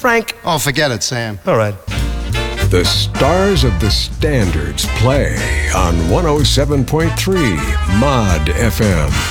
Frank. Oh, forget it, Sam. All right. The stars of the standards play on 107.3 Mod FM.